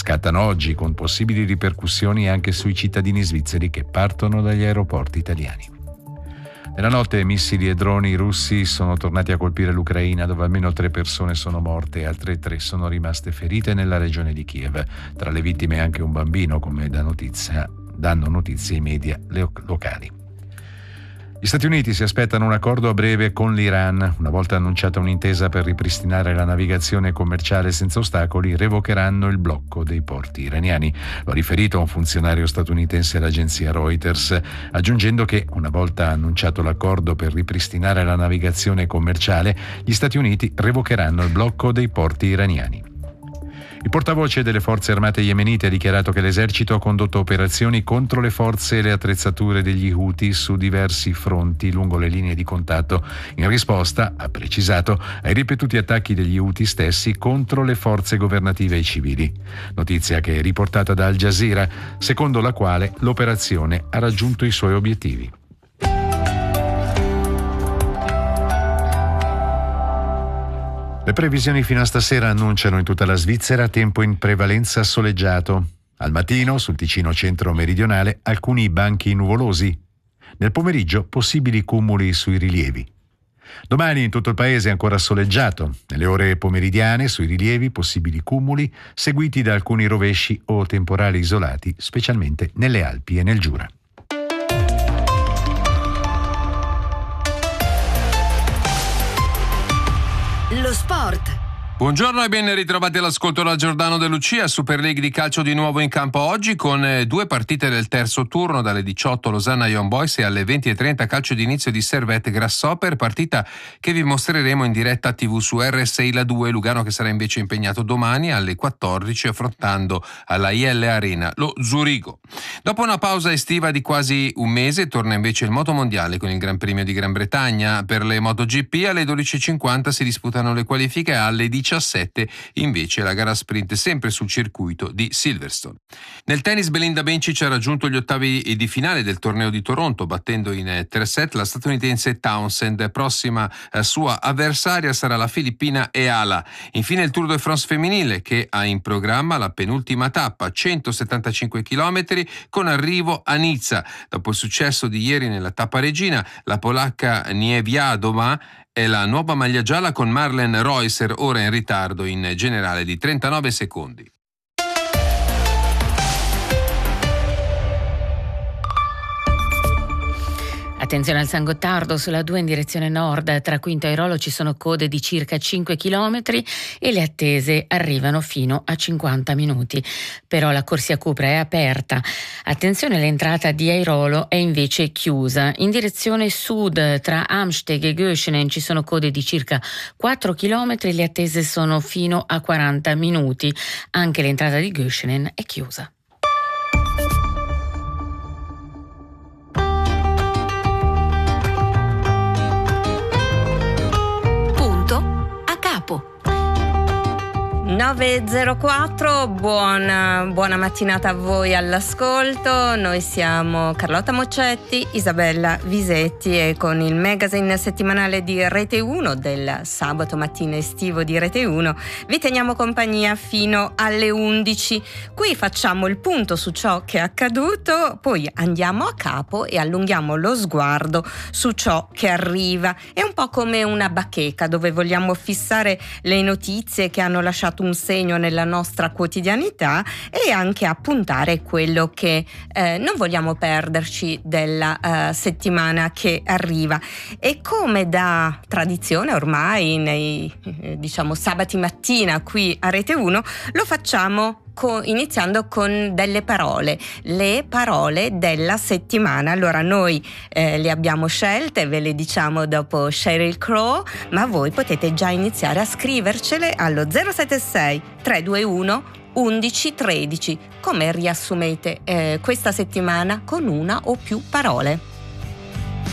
scattano oggi, con possibili ripercussioni anche sui cittadini svizzeri che partono dagli aeroporti italiani. Nella notte missili e droni russi sono tornati a colpire l'Ucraina, dove almeno 3 persone sono morte e altre 3 sono rimaste ferite nella regione di Kiev. Tra le vittime anche un bambino, come danno notizie i media locali. Gli Stati Uniti si aspettano un accordo a breve con l'Iran. Una volta annunciata un'intesa per ripristinare la navigazione commerciale senza ostacoli, revocheranno il blocco dei porti iraniani. Lo ha riferito un funzionario statunitense all'agenzia Reuters, aggiungendo che, una volta annunciato l'accordo per ripristinare la navigazione commerciale, gli Stati Uniti revocheranno il blocco dei porti iraniani. Il portavoce delle forze armate yemenite ha dichiarato che l'esercito ha condotto operazioni contro le forze e le attrezzature degli Houthi su diversi fronti lungo le linee di contatto, in risposta, ha precisato, ai ripetuti attacchi degli Houthi stessi contro le forze governative e civili. Notizia che è riportata da Al Jazeera, secondo la quale l'operazione ha raggiunto i suoi obiettivi. Le previsioni fino a stasera annunciano in tutta la Svizzera tempo in prevalenza soleggiato. Al mattino, sul Ticino centro-meridionale, alcuni banchi nuvolosi. Nel pomeriggio, possibili cumuli sui rilievi. Domani in tutto il paese è ancora soleggiato. Nelle ore pomeridiane, sui rilievi, possibili cumuli, seguiti da alcuni rovesci o temporali isolati, specialmente nelle Alpi e nel Giura. Lo sport. Buongiorno e ben ritrovati all'ascolto da Giordano De Lucia. Super League di calcio di nuovo in campo oggi con 2 partite del terzo turno, dalle 18 Losanna Young Boys e alle 20:30 calcio di inizio di Servette Grasshopper, partita che vi mostreremo in diretta TV su RSI La 2. Lugano che sarà invece impegnato domani alle 14 affrontando alla IL Arena lo Zurigo. Dopo una pausa estiva di quasi un mese torna invece il motomondiale con il Gran Premio di Gran Bretagna. Per le MotoGP alle 12:50 si disputano le qualifiche, alle 17 invece la gara sprint sempre sul circuito di Silverstone. Nel tennis Belinda Bencic ha raggiunto gli ottavi di finale del torneo di Toronto battendo in 3 set la statunitense Townsend. Prossima sua avversaria sarà la filippina Eala. Infine il Tour de France femminile che ha in programma la penultima tappa, 175 km con arrivo a Nizza. Dopo il successo di ieri nella tappa regina, la polacca Niewiadoma è la nuova maglia gialla con Marlen Reusser ora in ritardo in generale di 39 secondi. Attenzione al San Gottardo, sulla 2 in direzione nord, tra Quinto e Airolo ci sono code di circa 5 km e le attese arrivano fino a 50 minuti. Però la corsia Cupra è aperta. Attenzione, l'entrata di Airolo è invece chiusa. In direzione sud, tra Amsteg e Göschenen ci sono code di circa 4 km e le attese sono fino a 40 minuti. Anche l'entrata di Göschenen è chiusa. A capo. 9.04, buona mattinata a voi all'ascolto. Noi siamo Carlotta Moccetti, Isabella Visetti e con il magazine settimanale di Rete 1 del sabato mattina estivo di Rete 1 vi teniamo compagnia fino alle 11. Qui facciamo il punto su ciò che è accaduto, poi andiamo a capo e allunghiamo lo sguardo su ciò che arriva. È un po' come una bacheca dove vogliamo fissare le notizie che hanno lasciato un segno nella nostra quotidianità e anche appuntare quello che non vogliamo perderci della settimana che arriva. E come da tradizione ormai nei sabati mattina qui a Rete 1 lo facciamo iniziando con delle parole, le parole della settimana. Allora noi le abbiamo scelte, ve le diciamo dopo Sheryl Crow, ma voi potete già iniziare a scrivercele allo 076 321 1113. Come riassumete questa settimana con una o più parole?